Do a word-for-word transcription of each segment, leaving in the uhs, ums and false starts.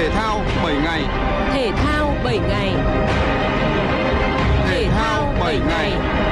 Thể thao bảy ngày. Thể thao bảy ngày. Thể thao bảy ngày.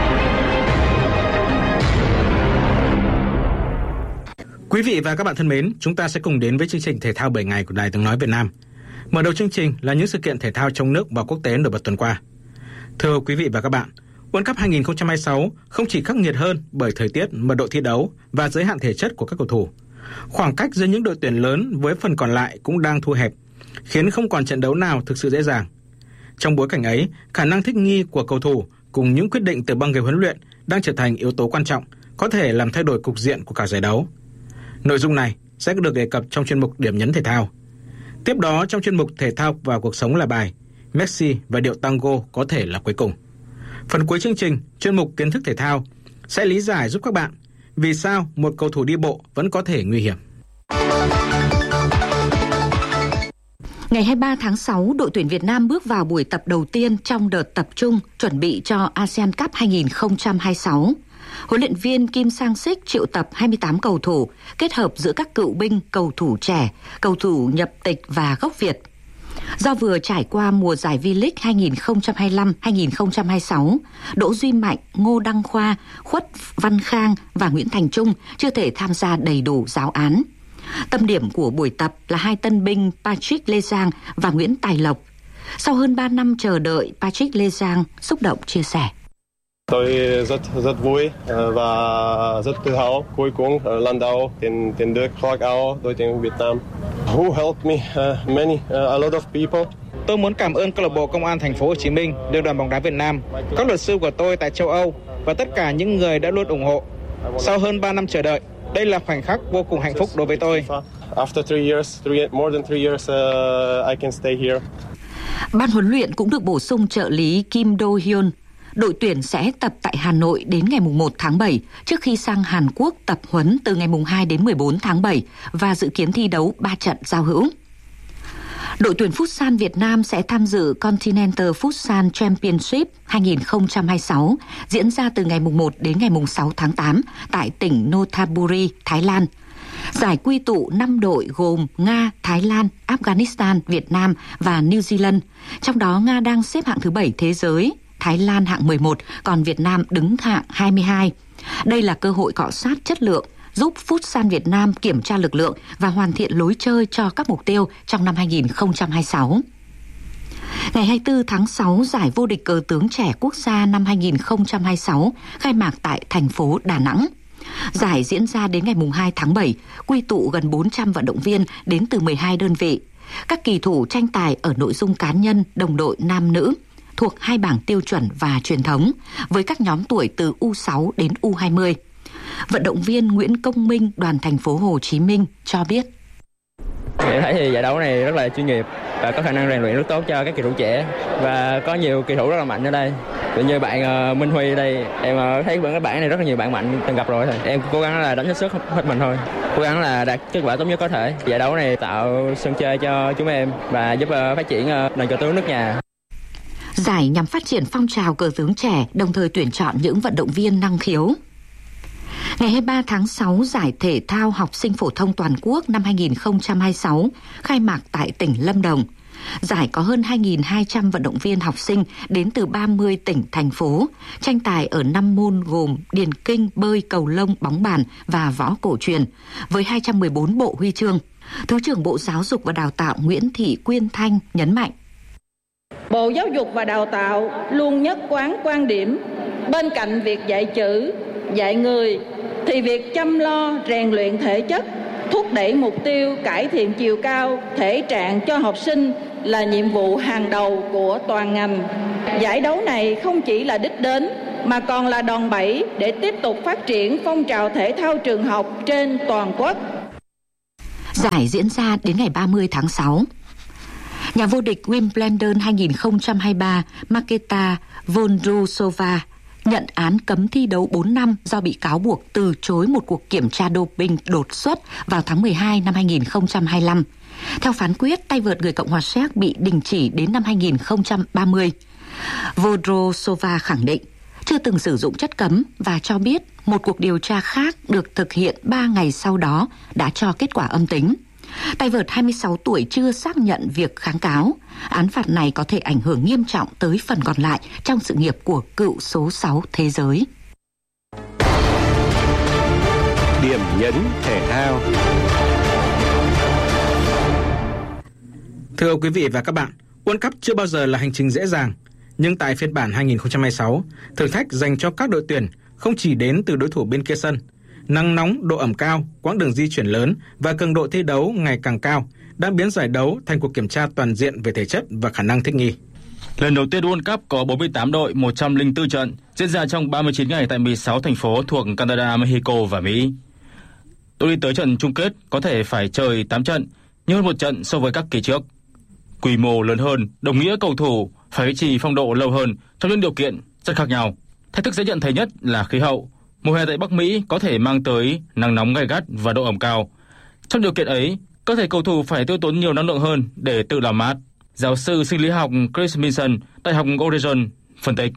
Quý vị và các bạn thân mến, chúng ta sẽ cùng đến với chương trình Thể thao bảy ngày của Đài Tiếng nói Việt Nam. Mở đầu chương trình là những sự kiện thể thao trong nước và quốc tế nổi bật tuần qua. Thưa quý vị và các bạn, World Cup hai không hai sáu không chỉ khắc nghiệt hơn bởi thời tiết, mật độ thi đấu và giới hạn thể chất của các cầu thủ. Khoảng cách giữa những đội tuyển lớn với phần còn lại cũng đang thu hẹp, khiến không còn trận đấu nào thực sự dễ dàng. Trong bối cảnh ấy, khả năng thích nghi của cầu thủ cùng những quyết định từ băng ghế huấn luyện đang trở thành yếu tố quan trọng, có thể làm thay đổi cục diện của cả giải đấu. Nội dung này sẽ được đề cập trong chuyên mục Điểm nhấn thể thao. Tiếp đó trong chuyên mục Thể thao và cuộc sống là bài Messi và điệu tango có thể là cuối cùng. Phần cuối chương trình, chuyên mục Kiến thức thể thao sẽ lý giải giúp các bạn vì sao một cầu thủ đi bộ vẫn có thể nguy hiểm. Ngày hai mươi ba tháng sáu, đội tuyển Việt Nam bước vào buổi tập đầu tiên trong đợt tập trung chuẩn bị cho ASEAN Cup hai không hai sáu. Huấn luyện viên Kim Sang-sik triệu tập hai mươi tám cầu thủ, kết hợp giữa các cựu binh, cầu thủ trẻ, cầu thủ nhập tịch và gốc Việt. Do vừa trải qua mùa giải V-League hai không hai lăm hai không hai sáu, Đỗ Duy Mạnh, Ngô Đăng Khoa, Khuất Văn Khang và Nguyễn Thành Trung chưa thể tham gia đầy đủ giáo án. Tâm điểm của buổi tập là hai tân binh Patrick Lê Giang và Nguyễn Tài Lộc. Sau hơn ba năm chờ đợi, Patrick Lê Giang xúc động chia sẻ. Tôi rất rất vui và rất tự hào cuối cùng lần đầu tin tin được khoác áo đội tuyển Việt Nam. Who helped me uh, many uh, a lot of people. Tôi muốn cảm ơn câu lạc bộ Công an Thành phố Hồ Chí Minh, Liên đoàn bóng đá Việt Nam, các luật sư của tôi tại châu Âu và tất cả những người đã luôn ủng hộ. Sau hơn ba năm chờ đợi, đây là khoảnh khắc vô cùng hạnh phúc đối với tôi. After three years, three, more than three years, uh, I can stay here. Ban huấn luyện cũng được bổ sung trợ lý Kim Do Hyun. Đội tuyển sẽ tập tại Hà Nội đến ngày mùng một tháng bảy, trước khi sang Hàn Quốc tập huấn từ ngày mùng hai đến mười bốn tháng bảy và dự kiến thi đấu ba trận giao hữu. Đội tuyển Futsal Việt Nam sẽ tham dự Continental Futsal Championship hai không hai sáu diễn ra từ ngày mùng một đến ngày mùng sáu tháng tám tại tỉnh Nonthaburi, Thái Lan. Giải quy tụ năm đội gồm Nga, Thái Lan, Afghanistan, Việt Nam và New Zealand. Trong đó Nga đang xếp hạng thứ bảy thế giới, Thái Lan hạng mười một, còn Việt Nam đứng hạng hai mươi hai. Đây là cơ hội cọ sát chất lượng, giúp Futsal Việt Nam kiểm tra lực lượng và hoàn thiện lối chơi cho các mục tiêu trong năm hai không hai sáu. Ngày hai mươi tư tháng sáu, giải vô địch cờ tướng trẻ quốc gia năm hai không hai sáu khai mạc tại thành phố Đà Nẵng. Giải diễn ra đến ngày hai tháng bảy, quy tụ gần bốn trăm vận động viên đến từ mười hai đơn vị. Các kỳ thủ tranh tài ở nội dung cá nhân, đồng đội nam nữ, thuộc hai bảng tiêu chuẩn và truyền thống, với các nhóm tuổi từ U sáu đến U hai mươi. Vận động viên Nguyễn Công Minh, đoàn thành phố Hồ Chí Minh cho biết. Em thấy thì giải đấu này rất là chuyên nghiệp và có khả năng rèn luyện rất tốt cho các kỳ thủ trẻ và có nhiều kỳ thủ rất là mạnh ở đây. Tự như bạn uh, Minh Huy ở đây, em uh, thấy cái bảng này rất là nhiều bạn mạnh từng gặp rồi thôi. Em cố gắng là đánh hết sức hết mình thôi, cố gắng là đạt kết quả tốt nhất có thể. Giải đấu này tạo sân chơi cho chúng em và giúp uh, phát triển uh, nền cờ tướng nước nhà. Giải nhằm phát triển phong trào cờ tướng trẻ, đồng thời tuyển chọn những vận động viên năng khiếu. Ngày hai mươi ba tháng sáu, giải thể thao học sinh phổ thông toàn quốc năm hai không hai sáu khai mạc tại tỉnh Lâm Đồng. Giải có hơn hai nghìn hai trăm vận động viên học sinh đến từ ba mươi tỉnh, thành phố, tranh tài ở năm môn gồm điền kinh, bơi, cầu lông, bóng bàn và võ cổ truyền, với hai trăm mười bốn bộ huy chương. Thứ trưởng Bộ Giáo dục và Đào tạo Nguyễn Thị Quyên Thanh nhấn mạnh. Bộ Giáo dục và Đào tạo luôn nhất quán quan điểm, bên cạnh việc dạy chữ, dạy người, thì việc chăm lo rèn luyện thể chất, thúc đẩy mục tiêu cải thiện chiều cao, thể trạng cho học sinh là nhiệm vụ hàng đầu của toàn ngành. Giải đấu này không chỉ là đích đến mà còn là đòn bẩy để tiếp tục phát triển phong trào thể thao trường học trên toàn quốc. Giải diễn ra đến ngày ba mươi tháng sáu. Nhà vô địch Wimbledon hai không hai ba Marketa Vondrousova nhận án cấm thi đấu bốn năm do bị cáo buộc từ chối một cuộc kiểm tra doping đột xuất vào tháng mười hai năm hai không hai lăm. Theo phán quyết, tay vợt người Cộng hòa Séc bị đình chỉ đến năm hai không ba mươi. Vondrousova khẳng định chưa từng sử dụng chất cấm và cho biết một cuộc điều tra khác được thực hiện ba ngày sau đó đã cho kết quả âm tính. Tay vợt hai mươi sáu tuổi chưa xác nhận việc kháng cáo. Án phạt này có thể ảnh hưởng nghiêm trọng tới phần còn lại trong sự nghiệp của cựu số sáu thế giới. Điểm nhấn thể thao. Thưa quý vị và các bạn, World Cup chưa bao giờ là hành trình dễ dàng, nhưng tại phiên bản hai không hai sáu, thử thách dành cho các đội tuyển không chỉ đến từ đối thủ bên kia sân. Nắng nóng, độ ẩm cao, quãng đường di chuyển lớn và cường độ thi đấu ngày càng cao đã biến giải đấu thành cuộc kiểm tra toàn diện về thể chất và khả năng thích nghi. Lần đầu tiên World Cup có bốn mươi tám đội, một trăm lẻ bốn trận, diễn ra trong ba mươi chín ngày tại mười sáu thành phố thuộc Canada, Mexico và Mỹ. Đội đi tới trận chung kết có thể phải chơi tám trận, nhiều hơn một trận so với các kỳ trước. Quy mô lớn hơn, đồng nghĩa cầu thủ phải duy trì phong độ lâu hơn trong những điều kiện rất khác nhau. Thách thức dễ nhận thấy nhất là khí hậu. Mùa hè tại Bắc Mỹ có thể mang tới nắng nóng gay gắt và độ ẩm cao. Trong điều kiện ấy, cơ thể cầu thủ phải tiêu tốn nhiều năng lượng hơn để tự làm mát. Giáo sư sinh lý học Chris Minson, Đại học Oregon, phân tích.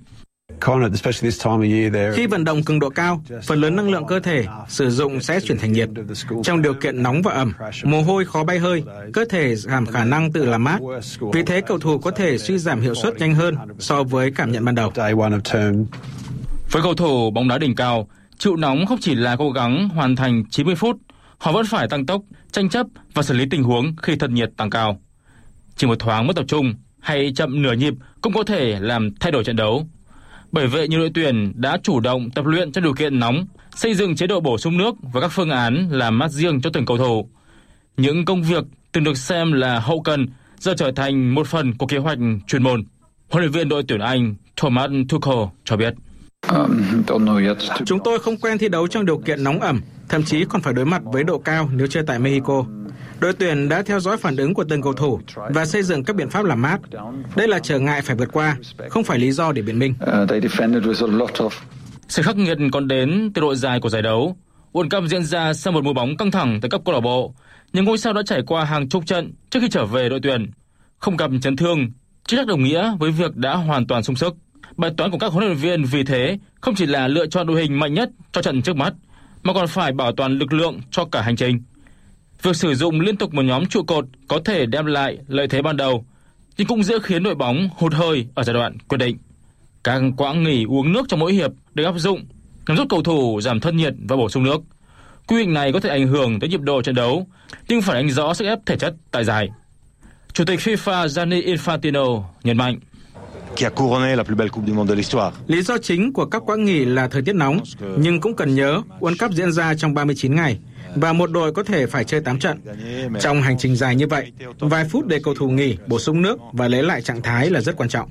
Khi vận động cường độ cao, phần lớn năng lượng cơ thể sử dụng sẽ chuyển thành nhiệt. Trong điều kiện nóng và ẩm, mồ hôi khó bay hơi, cơ thể giảm khả năng tự làm mát. Vì thế, cầu thủ có thể suy giảm hiệu suất nhanh hơn so với cảm nhận ban đầu. Với cầu thủ bóng đá đỉnh cao, chịu nóng không chỉ là cố gắng hoàn thành chín mươi phút, họ vẫn phải tăng tốc, tranh chấp và xử lý tình huống khi thân nhiệt tăng cao. Chỉ một thoáng mất tập trung hay chậm nửa nhịp cũng có thể làm thay đổi trận đấu. Bởi vậy, nhiều đội tuyển đã chủ động tập luyện trong điều kiện nóng, xây dựng chế độ bổ sung nước và các phương án làm mát riêng cho từng cầu thủ. Những công việc từng được xem là hậu cần giờ trở thành một phần của kế hoạch chuyên môn. Huấn luyện viên đội tuyển Anh Thomas Tuchel cho biết. Chúng tôi không quen thi đấu trong điều kiện nóng ẩm, thậm chí còn phải đối mặt với độ cao nếu chơi tại Mexico. Đội tuyển đã theo dõi phản ứng của từng cầu thủ và xây dựng các biện pháp làm mát. Đây là trở ngại phải vượt qua, không phải lý do để biện minh. Sự khắc nghiệt còn đến từ độ dài của giải đấu. World Cup diễn ra sau một mùa bóng căng thẳng tại cấp câu lạc bộ. Những ngôi sao đã trải qua hàng chục trận trước khi trở về đội tuyển. Không gặp chấn thương, chưa chắc đồng nghĩa với việc đã hoàn toàn sung sức. Bài toán của các huấn luyện viên vì thế không chỉ là lựa chọn đội hình mạnh nhất cho trận trước mắt, mà còn phải bảo toàn lực lượng cho cả hành trình. Việc sử dụng liên tục một nhóm trụ cột có thể đem lại lợi thế ban đầu, nhưng cũng dễ khiến đội bóng hụt hơi ở giai đoạn quyết định. Các quãng nghỉ uống nước trong mỗi hiệp được áp dụng nhằm giúp cầu thủ giảm thân nhiệt và bổ sung nước. Quy định này có thể ảnh hưởng tới nhịp độ trận đấu, nhưng phải đánh rõ sức ép thể chất tại giải. Chủ tịch FIFA Gianni Infantino nhấn mạnh. Lý do chính của các quãng nghỉ là thời tiết nóng, nhưng cũng cần nhớ World Cup diễn ra trong ba mươi chín ngày và một đội có thể phải chơi tám trận. Trong hành trình dài như vậy, vài phút để cầu thủ nghỉ, bổ sung nước và lấy lại trạng thái là rất quan trọng.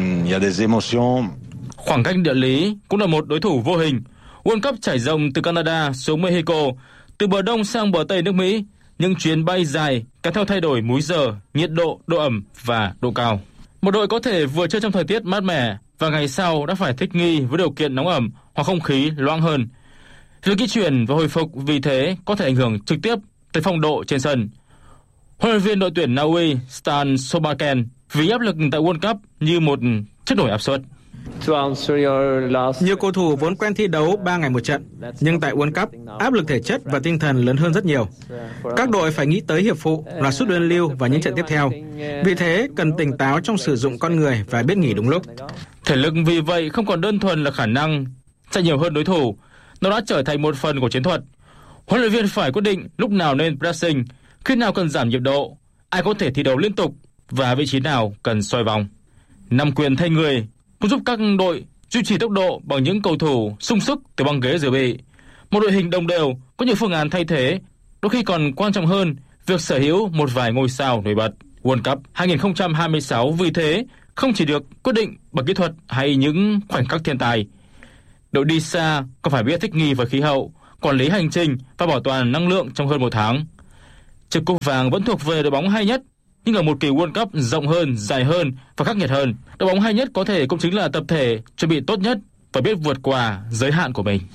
Khoảng cách địa lý cũng là một đối thủ vô hình. World Cup trải rộng từ Canada xuống Mexico, từ bờ đông sang bờ tây nước Mỹ. Những chuyến bay dài kéo theo thay đổi múi giờ, nhiệt độ, độ ẩm và độ cao. Một đội có thể vừa chơi trong thời tiết mát mẻ và ngày sau đã phải thích nghi với điều kiện nóng ẩm hoặc không khí loãng hơn. Việc di chuyển và hồi phục vì thế có thể ảnh hưởng trực tiếp tới phong độ trên sân. Huấn luyện viên đội tuyển Na Uy Stan Sobaken ví áp lực tại World Cup như một chất nổi áp suất. Nhiều cầu thủ vốn quen thi đấu ba ngày một trận, nhưng tại World Cup, áp lực thể chất và tinh thần lớn hơn rất nhiều. Các đội phải nghĩ tới hiệp phụ, loạt sút luân lưu và những trận tiếp theo. Vì thế, cần tỉnh táo trong sử dụng con người và biết nghỉ đúng lúc. Thể lực vì vậy không còn đơn thuần là khả năng chạy nhiều hơn đối thủ, nó đã trở thành một phần của chiến thuật. Huấn luyện viên phải quyết định lúc nào nên pressing, khi nào cần giảm nhịp độ, ai có thể thi đấu liên tục và vị trí nào cần xoay vòng. Nắm quyền thay người cũng giúp các đội duy trì tốc độ bằng những cầu thủ sung sức từ băng ghế dự bị. Một đội hình đồng đều có nhiều phương án thay thế, đôi khi còn quan trọng hơn việc sở hữu một vài ngôi sao nổi bật. World Cup hai không hai sáu vì thế không chỉ được quyết định bằng kỹ thuật hay những khoảnh khắc thiên tài. Đội đi xa còn phải biết thích nghi với khí hậu, quản lý hành trình và bảo toàn năng lượng trong hơn một tháng. Chiếc cúp vàng vẫn thuộc về đội bóng hay nhất, nhưng ở một kỳ World Cup rộng hơn, dài hơn và khắc nghiệt hơn, đội bóng hay nhất có thể cũng chính là tập thể chuẩn bị tốt nhất và biết vượt qua giới hạn của mình.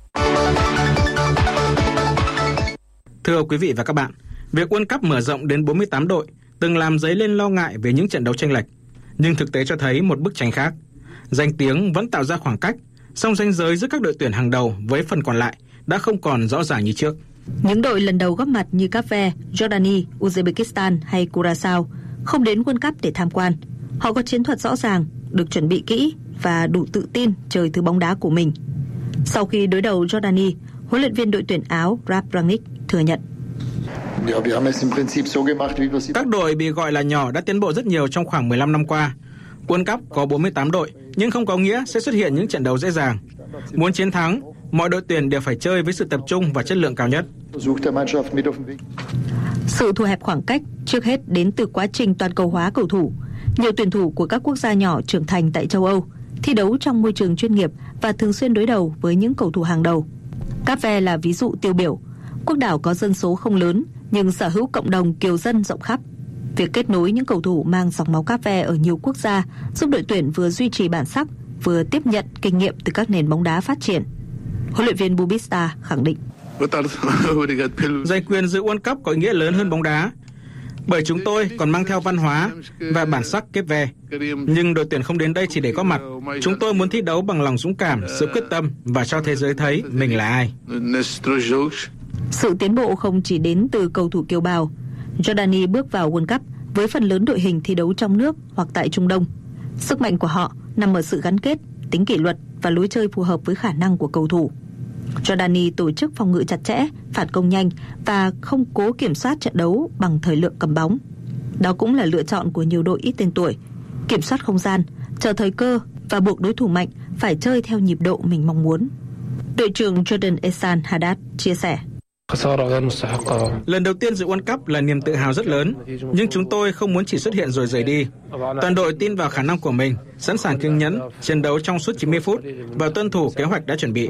Thưa quý vị và các bạn, việc World Cup mở rộng đến bốn mươi tám đội từng làm dấy lên lo ngại về những trận đấu chênh lệch, nhưng thực tế cho thấy một bức tranh khác. Danh tiếng vẫn tạo ra khoảng cách, song ranh giới giữa các đội tuyển hàng đầu với phần còn lại đã không còn rõ ràng như trước. Những đội lần đầu góp mặt như Cape Verde, Jordani, Uzbekistan hay Curaçao không đến World Cup để tham quan. Họ có chiến thuật rõ ràng, được chuẩn bị kỹ và đủ tự tin chơi thứ bóng đá của mình. Sau khi đối đầu Jordani, huấn luyện viên đội tuyển Áo Ralf Rangnick thừa nhận. Các đội bị gọi là nhỏ đã tiến bộ rất nhiều trong khoảng mười lăm năm qua. World Cup có bốn mươi tám đội, nhưng không có nghĩa sẽ xuất hiện những trận đấu dễ dàng. Muốn chiến thắng, mọi đội tuyển đều phải chơi với sự tập trung và chất lượng cao nhất. Sự thu hẹp khoảng cách trước hết đến từ quá trình toàn cầu hóa cầu thủ. Nhiều tuyển thủ của các quốc gia nhỏ trưởng thành tại châu Âu thi đấu trong môi trường chuyên nghiệp và thường xuyên đối đầu với những cầu thủ hàng đầu. Cape Verde là ví dụ tiêu biểu. Quốc đảo có dân số không lớn nhưng sở hữu cộng đồng kiều dân rộng khắp. Việc kết nối những cầu thủ mang dòng máu Cape Verde ở nhiều quốc gia giúp đội tuyển vừa duy trì bản sắc, vừa tiếp nhận kinh nghiệm từ các nền bóng đá phát triển. Huấn luyện viên Bubista khẳng định. Giành quyền dự World Cup có ý nghĩa lớn hơn bóng đá, bởi chúng tôi còn mang theo văn hóa và bản sắc Cape Verde. Nhưng đội tuyển không đến đây chỉ để có mặt. Chúng tôi muốn thi đấu bằng lòng dũng cảm, sự quyết tâm và cho thế giới thấy mình là ai. Sự tiến bộ không chỉ đến từ cầu thủ kiều bào. Jordani bước vào World Cup với phần lớn đội hình thi đấu trong nước hoặc tại Trung Đông. Sức mạnh của họ nằm ở sự gắn kết, tính kỷ luật và lối chơi phù hợp với khả năng của cầu thủ. Jordani tổ chức phòng ngự chặt chẽ, phản công nhanh và không cố kiểm soát trận đấu bằng thời lượng cầm bóng. Đó cũng là lựa chọn của nhiều đội ít tên tuổi. Kiểm soát không gian, chờ thời cơ và buộc đối thủ mạnh phải chơi theo nhịp độ mình mong muốn. Đội trưởng Jordan Ehsan Haddad chia sẻ. Lần đầu tiên dự World Cup là niềm tự hào rất lớn, nhưng chúng tôi không muốn chỉ xuất hiện rồi rời đi. Toàn đội tin vào khả năng của mình, sẵn sàng kiên nhẫn, chiến đấu trong suốt chín mươi phút và tuân thủ kế hoạch đã chuẩn bị.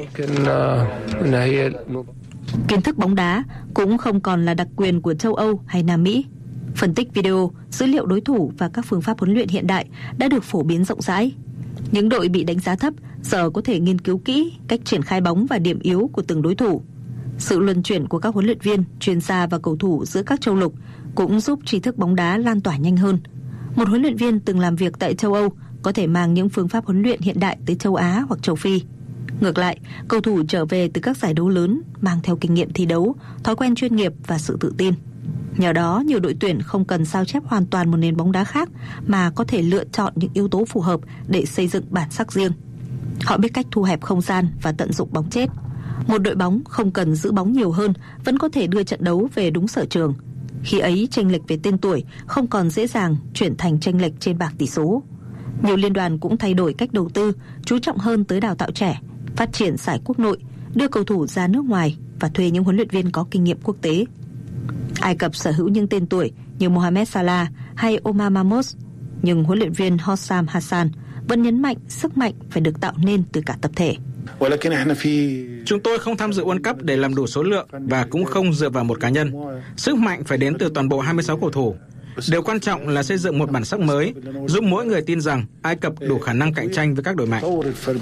Kiến thức bóng đá cũng không còn là đặc quyền của châu Âu hay Nam Mỹ. Phân tích video, dữ liệu đối thủ và các phương pháp huấn luyện hiện đại đã được phổ biến rộng rãi. Những đội bị đánh giá thấp giờ có thể nghiên cứu kỹ cách triển khai bóng và điểm yếu của từng đối thủ. Sự luân chuyển của các huấn luyện viên, chuyên gia và cầu thủ giữa các châu lục cũng giúp tri thức bóng đá lan tỏa nhanh hơn. Một huấn luyện viên từng làm việc tại châu Âu có thể mang những phương pháp huấn luyện hiện đại tới châu Á hoặc châu Phi. Ngược lại, cầu thủ trở về từ các giải đấu lớn mang theo kinh nghiệm thi đấu, thói quen chuyên nghiệp và sự tự tin. Nhờ đó, nhiều đội tuyển không cần sao chép hoàn toàn một nền bóng đá khác mà có thể lựa chọn những yếu tố phù hợp để xây dựng bản sắc riêng. Họ biết cách thu hẹp không gian và tận dụng bóng chết. Một đội bóng không cần giữ bóng nhiều hơn vẫn có thể đưa trận đấu về đúng sở trường. Khi ấy, chênh lệch về tên tuổi không còn dễ dàng chuyển thành chênh lệch trên bảng tỷ số. Nhiều liên đoàn cũng thay đổi cách đầu tư, chú trọng hơn tới đào tạo trẻ, phát triển giải quốc nội, đưa cầu thủ ra nước ngoài và thuê những huấn luyện viên có kinh nghiệm quốc tế. Ai Cập sở hữu những tên tuổi như Mohamed Salah hay Omar Mahmoud, nhưng huấn luyện viên Hossam Hassan vẫn nhấn mạnh sức mạnh phải được tạo nên từ cả tập thể. Chúng tôi không tham dự World Cup để làm đủ số lượng và cũng không dựa vào một cá nhân. Sức mạnh phải đến từ toàn bộ hai mươi sáu cầu thủ. Điều quan trọng là xây dựng một bản sắc mới, giúp mỗi người tin rằng Ai Cập đủ khả năng cạnh tranh với các đội mạnh.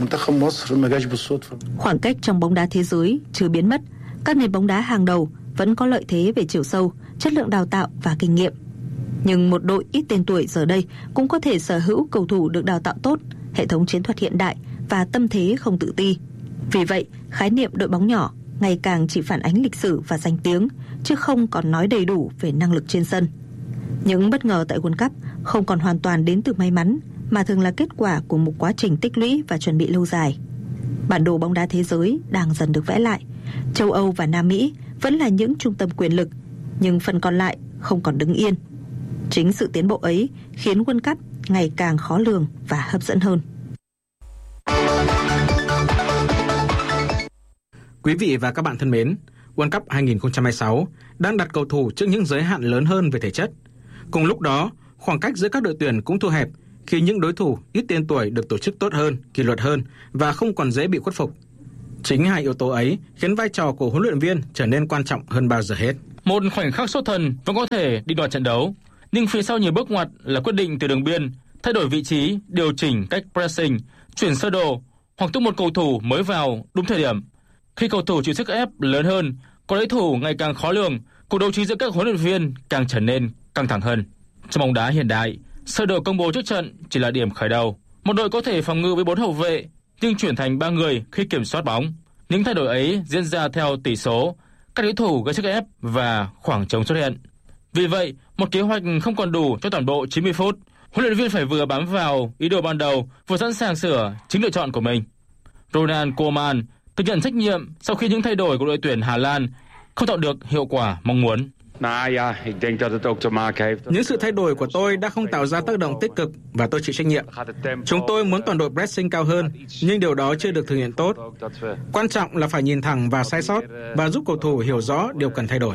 Khoảng cách trong bóng đá thế giới chưa biến mất. Các nền bóng đá hàng đầu vẫn có lợi thế về chiều sâu, chất lượng đào tạo và kinh nghiệm. Nhưng một đội ít tên tuổi giờ đây cũng có thể sở hữu cầu thủ được đào tạo tốt, hệ thống chiến thuật hiện đại và tâm thế không tự ti. Vì vậy, khái niệm đội bóng nhỏ ngày càng chỉ phản ánh lịch sử và danh tiếng, chứ không còn nói đầy đủ về năng lực trên sân. Những bất ngờ tại World Cup không còn hoàn toàn đến từ may mắn, mà thường là kết quả của một quá trình tích lũy và chuẩn bị lâu dài. Bản đồ bóng đá thế giới đang dần được vẽ lại. Châu Âu và Nam Mỹ vẫn là những trung tâm quyền lực, nhưng phần còn lại không còn đứng yên. Chính sự tiến bộ ấy khiến World Cup ngày càng khó lường và hấp dẫn hơn. Quý vị và các bạn thân mến, World Cup hai không hai sáu đang đặt cầu thủ trước những giới hạn lớn hơn về thể chất. Cùng lúc đó, khoảng cách giữa các đội tuyển cũng thu hẹp khi những đối thủ ít tên tuổi được tổ chức tốt hơn, kỷ luật hơn và không còn dễ bị khuất phục. Chính hai yếu tố ấy khiến vai trò của huấn luyện viên trở nên quan trọng hơn bao giờ hết. Một khoảnh khắc xuất thần vẫn có thể đi đoạt trận đấu, nhưng phía sau nhiều bước ngoặt là quyết định từ đường biên, thay đổi vị trí, điều chỉnh cách pressing, chuyển sơ đồ hoặc tung một cầu thủ mới vào đúng thời điểm. Khi cầu thủ chịu sức ép lớn hơn, có đối thủ ngày càng khó lường, cuộc đấu trí giữa các huấn luyện viên càng trở nên căng thẳng hơn. Trong bóng đá hiện đại, sơ đồ công bố trước trận chỉ là điểm khởi đầu. Một đội có thể phòng ngự với bốn hậu vệ, nhưng chuyển thành ba người khi kiểm soát bóng. Những thay đổi ấy diễn ra theo tỷ số, các đối thủ gây sức ép và khoảng trống xuất hiện. Vì vậy, một kế hoạch không còn đủ cho toàn bộ chín mươi phút. Huấn luyện viên phải vừa bám vào ý đồ ban đầu, vừa sẵn sàng sửa chính lựa chọn của mình. Ronald Koeman thực nhận trách nhiệm sau khi những thay đổi của đội tuyển Hà Lan không tạo được hiệu quả mong muốn. Những sự thay đổi của tôi đã không tạo ra tác động tích cực và tôi chịu trách nhiệm. Chúng tôi muốn toàn đội pressing cao hơn, nhưng điều đó chưa được thực hiện tốt. Quan trọng là phải nhìn thẳng vào sai sót và giúp cầu thủ hiểu rõ điều cần thay đổi.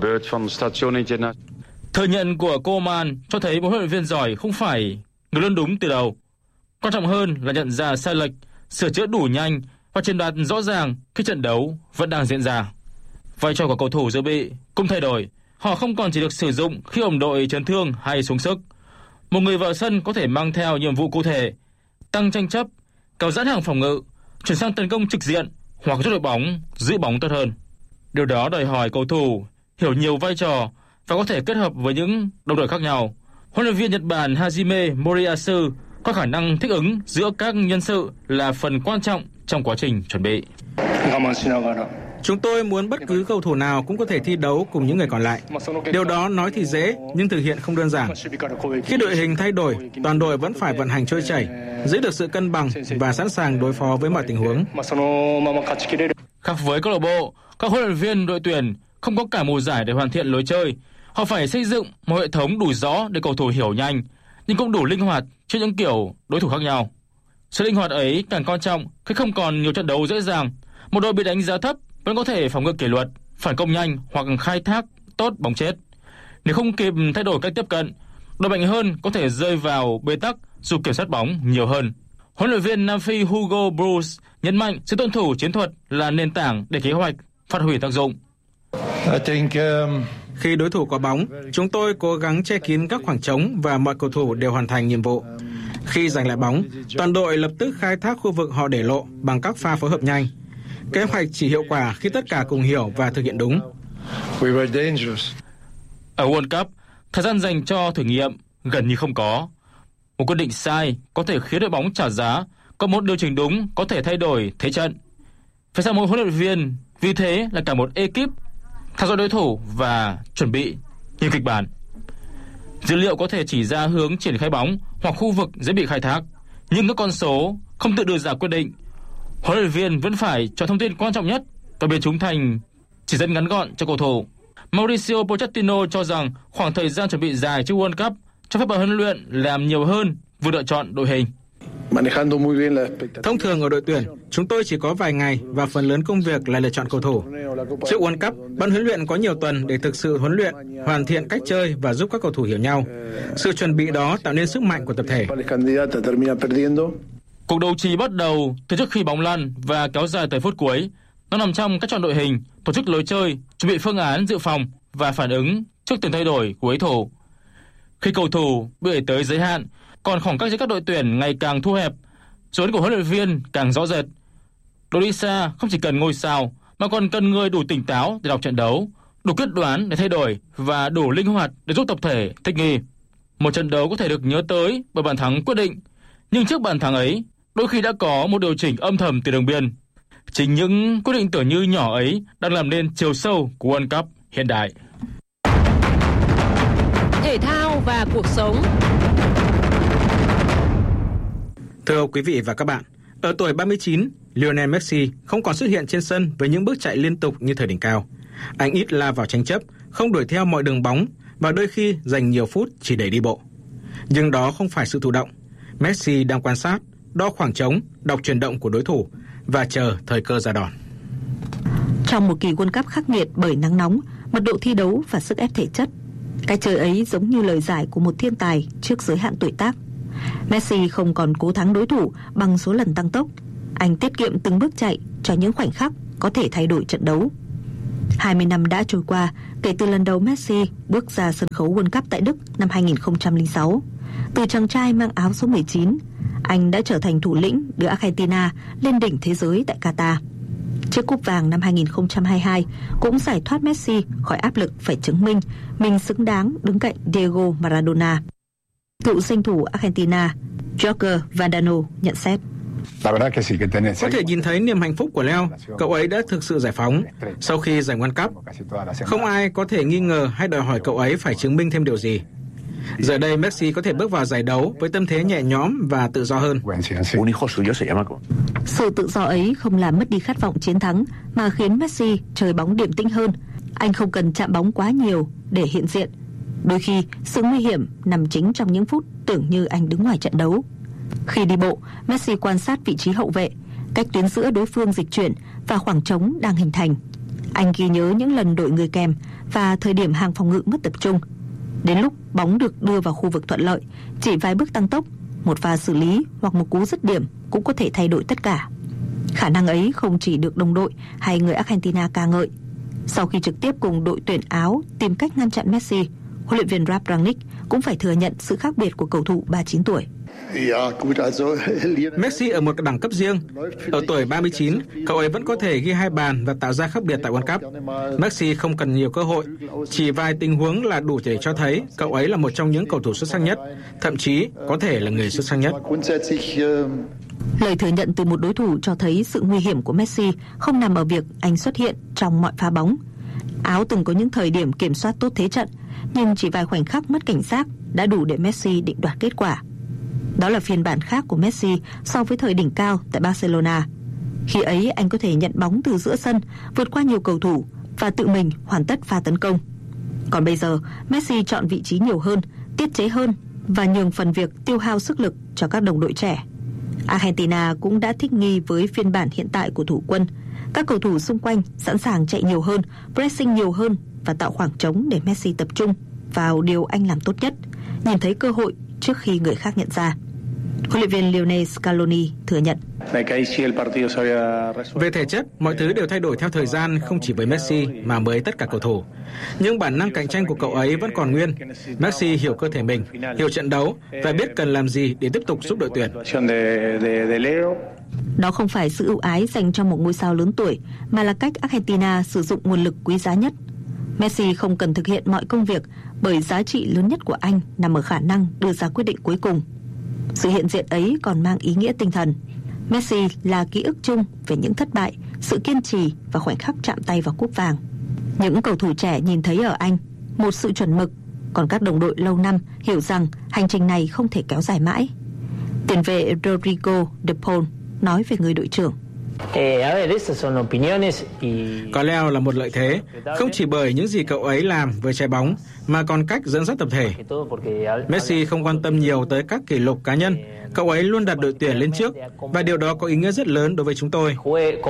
Thừa nhận của Koeman cho thấy một huấn luyện viên giỏi không phải người luôn đúng từ đầu. Quan trọng hơn là nhận ra sai lệch, sửa chữa đủ nhanh và truyền đạt rõ ràng khi trận đấu vẫn đang diễn ra. Vai trò của cầu thủ dự bị cũng thay đổi. Họ không còn chỉ được sử dụng khi đồng đội chấn thương hay xuống sức. Một người vào sân có thể mang theo nhiệm vụ cụ thể, tăng tranh chấp, kéo giãn hàng phòng ngự, chuyển sang tấn công trực diện hoặc giúp đội bóng giữ bóng tốt hơn. Điều đó đòi hỏi cầu thủ hiểu nhiều vai trò và có thể kết hợp với những đồng đội khác nhau. Huấn luyện viên Nhật Bản Hajime Moriyasu có khả năng thích ứng giữa các nhân sự là phần quan trọng trong quá trình chuẩn bị. Chúng tôi muốn bất cứ cầu thủ nào cũng có thể thi đấu cùng những người còn lại. Điều đó nói thì dễ, nhưng thực hiện không đơn giản. Khi đội hình thay đổi, toàn đội vẫn phải vận hành trôi chảy, giữ được sự cân bằng và sẵn sàng đối phó với mọi tình huống. Khác với câu lạc bộ, các huấn luyện viên đội tuyển không có cả mùa giải để hoàn thiện lối chơi. Họ phải xây dựng một hệ thống đủ rõ để cầu thủ hiểu nhanh, nhưng cũng đủ linh hoạt trước những kiểu đối thủ khác nhau. Sự linh hoạt ấy càng quan trọng khi không còn nhiều trận đấu dễ dàng. Một đội bị đánh giá thấp vẫn có thể phòng ngự kỷ luật, phản công nhanh hoặc khai thác tốt bóng chết. Nếu không kịp thay đổi cách tiếp cận, đội mạnh hơn có thể rơi vào bế tắc dù kiểm soát bóng nhiều hơn. Huấn luyện viên Nam Phi Hugo Broos nhấn mạnh sự tuân thủ chiến thuật là nền tảng để kế hoạch phát huy tác dụng. Khi đối thủ có bóng, chúng tôi cố gắng che kín các khoảng trống và mọi cầu thủ đều hoàn thành nhiệm vụ. Khi giành lại bóng, toàn đội lập tức khai thác khu vực họ để lộ bằng các pha phối hợp nhanh. Kế hoạch chỉ hiệu quả khi tất cả cùng hiểu và thực hiện đúng. Ở World Cup, thời gian dành cho thử nghiệm gần như không có. Một quyết định sai có thể khiến đội bóng trả giá, còn một điều chỉnh đúng có thể thay đổi thế trận. Phải sang mỗi huấn luyện viên, vì thế là cả một ekip theo dõi đối thủ và chuẩn bị như kịch bản. Dữ liệu có thể chỉ ra hướng triển khai bóng hoặc khu vực dễ bị khai thác, nhưng các con số không tự đưa ra quyết định. Huấn luyện viên vẫn phải chọn thông tin quan trọng nhất và biến chúng thành chỉ dẫn ngắn gọn cho cầu thủ. Mauricio Pochettino cho rằng khoảng thời gian chuẩn bị dài trước World Cup cho phép ban huấn luyện làm nhiều hơn vừa lựa chọn đội hình. Thông thường ở đội tuyển, chúng tôi chỉ có vài ngày và phần lớn công việc là lựa chọn cầu thủ. Trước World Cup, ban huấn luyện có nhiều tuần để thực sự huấn luyện, hoàn thiện cách chơi và giúp các cầu thủ hiểu nhau. Sự chuẩn bị đó tạo nên sức mạnh của tập thể. Cuộc đấu trí bắt đầu từ trước khi bóng lăn và kéo dài tới phút cuối. Nó nằm trong cách chọn đội hình, tổ chức lối chơi, chuẩn bị phương án dự phòng và phản ứng trước từng thay đổi của đối thủ. Khi cầu thủ bị đẩy tới giới hạn, còn khoảng cách giữa các đội tuyển ngày càng thu hẹp, dấu ấn của huấn luyện viên càng rõ rệt. Đội đi xa không chỉ cần ngôi sao mà còn cần người đủ tỉnh táo để đọc trận đấu, đủ quyết đoán để thay đổi và đủ linh hoạt để giúp tập thể thích nghi. Một trận đấu có thể được nhớ tới bởi bàn thắng quyết định, nhưng trước bàn thắng ấy, đôi khi đã có một điều chỉnh âm thầm từ đường biên. Chính những quyết định tưởng như nhỏ ấy đang làm nên chiều sâu của World Cup hiện đại. Thể thao và cuộc sống. Thưa quý vị và các bạn, ở tuổi ba mươi chín, Lionel Messi không còn xuất hiện trên sân với những bước chạy liên tục như thời đỉnh cao. Anh ít la vào tranh chấp, không đuổi theo mọi đường bóng và đôi khi dành nhiều phút chỉ để đi bộ. Nhưng đó không phải sự thụ động. Messi đang quan sát, đo khoảng trống, đọc chuyển động của đối thủ và chờ thời cơ ra đòn. Trong một kỳ World Cup khắc nghiệt bởi nắng nóng, mật độ thi đấu và sức ép thể chất, cái chơi ấy giống như lời giải của một thiên tài trước giới hạn tuổi tác. Messi không còn cố thắng đối thủ bằng số lần tăng tốc. Anh tiết kiệm từng bước chạy cho những khoảnh khắc có thể thay đổi trận đấu. hai mươi năm đã trôi qua kể từ lần đầu Messi bước ra sân khấu World Cup tại Đức năm hai không không sáu. Từ chàng trai mang áo số mười chín, anh đã trở thành thủ lĩnh đưa Argentina lên đỉnh thế giới tại Qatar. Chiếc cúp vàng năm hai không hai hai cũng giải thoát Messi khỏi áp lực phải chứng minh mình xứng đáng đứng cạnh Diego Maradona. Cựu danh thủ Argentina Jorge Valdano nhận xét: Có thể nhìn thấy niềm hạnh phúc của Leo, cậu ấy đã thực sự giải phóng sau khi giành World Cup. Không ai có thể nghi ngờ hay đòi hỏi cậu ấy phải chứng minh thêm điều gì. Giờ đây Messi có thể bước vào giải đấu với tâm thế nhẹ nhõm và tự do hơn. Sự tự do ấy không làm mất đi khát vọng chiến thắng mà khiến Messi chơi bóng điềm tĩnh hơn. Anh không cần chạm bóng quá nhiều để hiện diện. Đôi khi sự nguy hiểm nằm chính trong những phút tưởng như anh đứng ngoài trận đấu. Khi đi bộ, Messi quan sát vị trí hậu vệ, cách tuyến giữa đối phương dịch chuyển và khoảng trống đang hình thành. Anh ghi nhớ những lần đội người kèm và thời điểm hàng phòng ngự mất tập trung. Đến lúc bóng được đưa vào khu vực thuận lợi, chỉ vài bước tăng tốc, một pha xử lý hoặc một cú dứt điểm cũng có thể thay đổi tất cả. Khả năng ấy không chỉ được đồng đội hay người Argentina ca ngợi. Sau khi trực tiếp cùng đội tuyển Áo tìm cách ngăn chặn Messi, huấn luyện viên Ralf Rangnick cũng phải thừa nhận sự khác biệt của cầu thủ ba mươi chín tuổi. Messi ở một đẳng cấp riêng. Ở tuổi ba mươi chín, cậu ấy vẫn có thể ghi hai bàn và tạo ra khác biệt tại World Cup. Messi không cần nhiều cơ hội, chỉ vài tình huống là đủ để cho thấy cậu ấy là một trong những cầu thủ xuất sắc nhất, thậm chí có thể là người xuất sắc nhất. Lời thừa nhận từ một đối thủ cho thấy sự nguy hiểm của Messi không nằm ở việc anh xuất hiện trong mọi pha bóng. Áo từng có những thời điểm kiểm soát tốt thế trận, nhưng chỉ vài khoảnh khắc mất cảnh giác đã đủ để Messi định đoạt kết quả. Đó là phiên bản khác của Messi so với thời đỉnh cao tại Barcelona. Khi ấy anh có thể nhận bóng từ giữa sân, vượt qua nhiều cầu thủ và tự mình hoàn tất pha tấn công. Còn bây giờ, Messi chọn vị trí nhiều hơn, tiết chế hơn và nhường phần việc tiêu hao sức lực cho các đồng đội trẻ. Argentina cũng đã thích nghi với phiên bản hiện tại của thủ quân. Các cầu thủ xung quanh sẵn sàng chạy nhiều hơn, pressing nhiều hơn và tạo khoảng trống để Messi tập trung vào điều anh làm tốt nhất, nhìn thấy cơ hội trước khi người khác nhận ra. Huấn luyện viên Lionel Scaloni thừa nhận. Về thể chất, mọi thứ đều thay đổi theo thời gian, không chỉ với Messi mà với tất cả cầu thủ. Nhưng bản năng cạnh tranh của cậu ấy vẫn còn nguyên. Messi hiểu cơ thể mình, hiểu trận đấu và biết cần làm gì để tiếp tục giúp đội tuyển. Đó không phải sự ưu ái dành cho một ngôi sao lớn tuổi, mà là cách Argentina sử dụng nguồn lực quý giá nhất. Messi không cần thực hiện mọi công việc bởi giá trị lớn nhất của anh nằm ở khả năng đưa ra quyết định cuối cùng. Sự hiện diện ấy còn mang ý nghĩa tinh thần. Messi là ký ức chung về những thất bại, sự kiên trì và khoảnh khắc chạm tay vào cúp vàng. Những cầu thủ trẻ nhìn thấy ở anh một sự chuẩn mực, còn các đồng đội lâu năm hiểu rằng hành trình này không thể kéo dài mãi. Tiền vệ Rodrigo de Paul nói về người đội trưởng. Có Leo là một lợi thế, không chỉ bởi những gì cậu ấy làm với trái bóng, mà còn cách dẫn dắt tập thể. Messi không quan tâm nhiều tới các kỷ lục cá nhân, cậu ấy luôn đặt đội tuyển lên trước, và điều đó có ý nghĩa rất lớn đối với chúng tôi.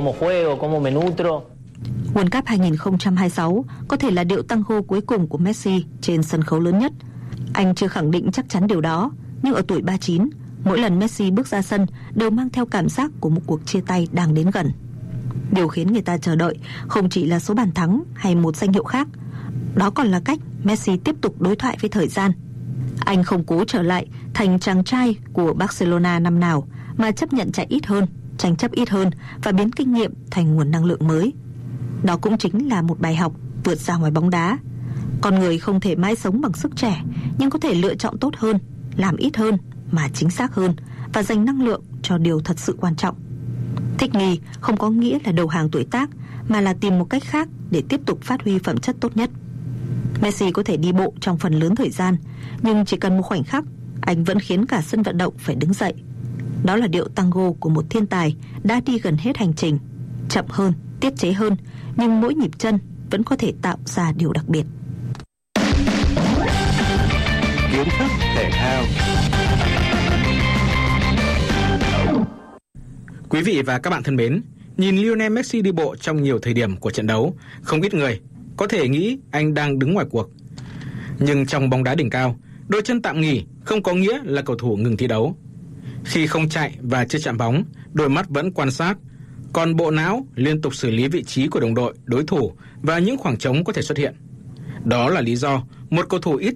World Cup hai không hai sáu có thể là điệu tango cuối cùng của Messi trên sân khấu lớn nhất. Anh chưa khẳng định chắc chắn điều đó, nhưng ở tuổi ba mươi chín, mỗi lần Messi bước ra sân đều mang theo cảm giác của một cuộc chia tay đang đến gần. Điều khiến người ta chờ đợi không chỉ là số bàn thắng hay một danh hiệu khác, đó còn là cách Messi tiếp tục đối thoại với thời gian. Anh không cố trở lại thành chàng trai của Barcelona năm nào, mà chấp nhận chạy ít hơn, tranh chấp ít hơn và biến kinh nghiệm thành nguồn năng lượng mới. Đó cũng chính là một bài học vượt ra ngoài bóng đá. Con người không thể mãi sống bằng sức trẻ, nhưng có thể lựa chọn tốt hơn, làm ít hơn mà chính xác hơn và dành năng lượng cho điều thật sự quan trọng. Thích nghi không có nghĩa là đầu hàng tuổi tác, mà là tìm một cách khác để tiếp tục phát huy phẩm chất tốt nhất. Messi có thể đi bộ trong phần lớn thời gian, nhưng chỉ cần một khoảnh khắc, anh vẫn khiến cả sân vận động phải đứng dậy. Đó là điệu tango của một thiên tài đã đi gần hết hành trình, chậm hơn, tiết chế hơn, nhưng mỗi nhịp chân vẫn có thể tạo ra điều đặc biệt. Kiến thức thể thao. Quý vị và các bạn thân mến, nhìn Lionel Messi đi bộ trong nhiều thời điểm của trận đấu, không ít người có thể nghĩ anh đang đứng ngoài cuộc. Nhưng trong bóng đá đỉnh cao, đôi chân tạm nghỉ không có nghĩa là cầu thủ ngừng thi đấu. Khi không chạy và chưa chạm bóng, đôi mắt vẫn quan sát, còn bộ não liên tục xử lý vị trí của đồng đội, đối thủ và những khoảng trống có thể xuất hiện. Đó là lý do một cầu thủ ít